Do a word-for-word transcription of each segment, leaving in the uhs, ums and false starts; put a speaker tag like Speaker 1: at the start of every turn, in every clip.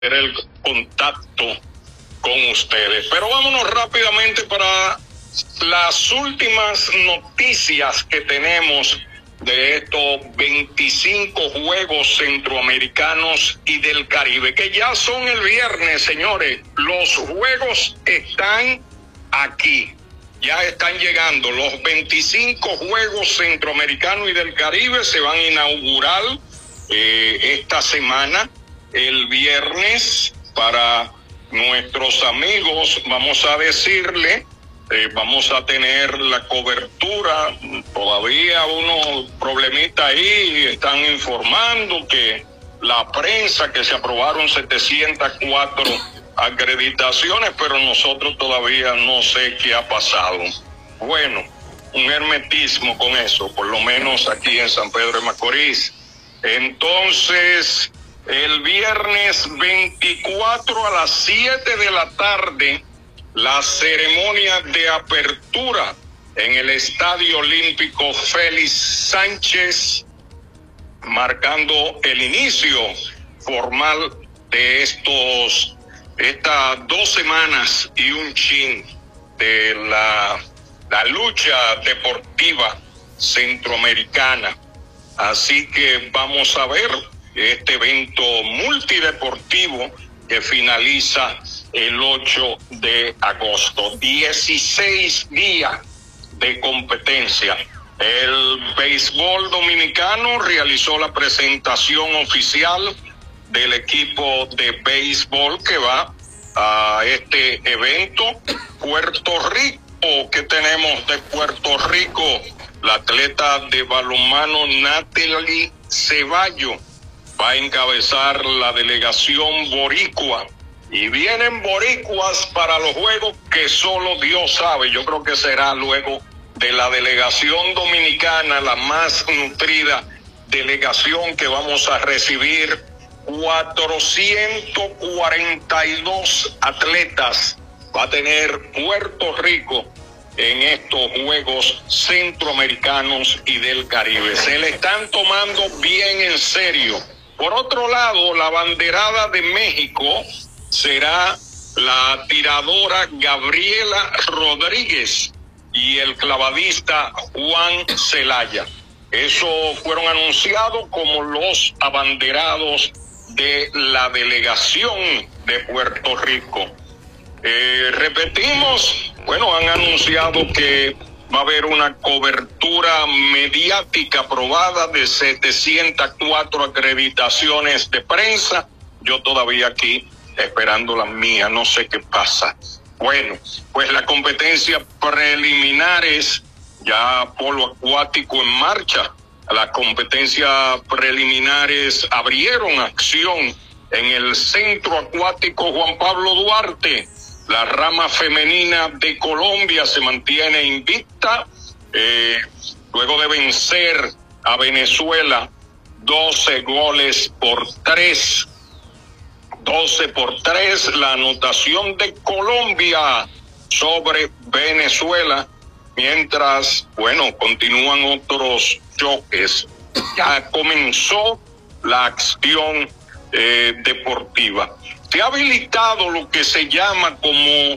Speaker 1: el contacto con ustedes. Pero vámonos rápidamente para las últimas noticias que tenemos de estos veinticinco Juegos Centroamericanos y del Caribe, que ya son el viernes, señores. Los Juegos están aquí, ya están llegando. Los veinticinco Juegos Centroamericanos y del Caribe se van a inaugurar eh, esta semana, el viernes, para nuestros amigos. Vamos a decirle, eh, vamos a tener la cobertura. Todavía unos problemitas ahí, están informando que la prensa, que se aprobaron setecientas cuatro acreditaciones, pero nosotros todavía no sé qué ha pasado. Bueno, un hermetismo con eso, por lo menos aquí en San Pedro de Macorís. Entonces, el viernes veinticuatro a las siete de la tarde, la ceremonia de apertura en el Estadio Olímpico Félix Sánchez, marcando el inicio formal de estos estas dos semanas y un chin de la, la lucha deportiva centroamericana. Así que vamos a ver este evento multideportivo que finaliza el ocho de agosto. dieciséis días de competencia. El béisbol dominicano realizó la presentación oficial del equipo de béisbol que va a este evento. Puerto Rico, ¿qué tenemos de Puerto Rico? La atleta de balonmano Natalie Ceballos va a encabezar la delegación boricua. Y vienen boricuas para los juegos que solo Dios sabe. Yo creo que será luego de la delegación dominicana la más nutrida delegación que vamos a recibir. cuatrocientos cuarenta y dos atletas va a tener Puerto Rico en estos Juegos Centroamericanos y del Caribe. Se le están tomando bien en serio. Por otro lado, la banderada de México será la tiradora Gabriela Rodríguez y el clavadista Juan Celaya. Eso fueron anunciados como los abanderados de la delegación de Puerto Rico. Eh, repetimos, bueno, han anunciado que va a haber una cobertura mediática aprobada de setecientas cuatro acreditaciones de prensa. Yo todavía aquí esperando las mías, no sé qué pasa. Bueno, pues las competencias preliminares, ya polo acuático en marcha. Las competencias preliminares abrieron acción en el Centro Acuático Juan Pablo Duarte. La rama femenina de Colombia se mantiene invicta, eh, luego de vencer a Venezuela doce goles por tres. doce por tres, la anotación de Colombia sobre Venezuela, mientras, bueno, continúan otros choques. Ya comenzó la acción eh, deportiva. Se ha habilitado lo que se llama como eh,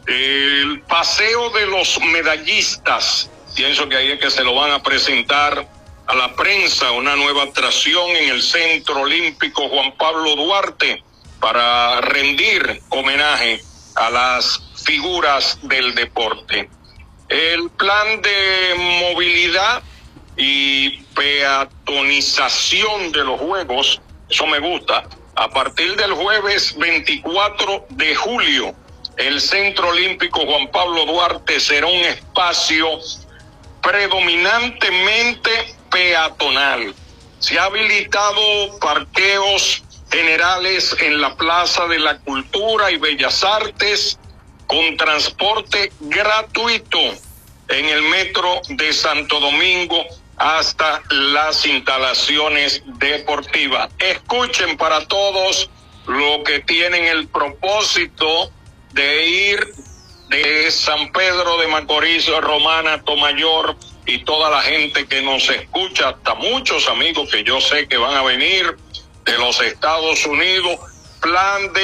Speaker 1: el paseo de los medallistas. Pienso que ahí es que se lo van a presentar a la prensa, una nueva atracción en el Centro Olímpico Juan Pablo Duarte para rendir homenaje a las figuras del deporte. El plan de movilidad y peatonización de los Juegos, eso me gusta. A partir del jueves veinticuatro de julio, el Centro Olímpico Juan Pablo Duarte será un espacio predominantemente peatonal. Se ha habilitado parqueos generales en la Plaza de la Cultura y Bellas Artes con transporte gratuito en el metro de Santo Domingo hasta las instalaciones deportivas. Escuchen para todos lo que tienen el propósito de ir de San Pedro de Macorís, Romana, Tomayor y toda la gente que nos escucha, hasta muchos amigos que yo sé que van a venir de los Estados Unidos, plan de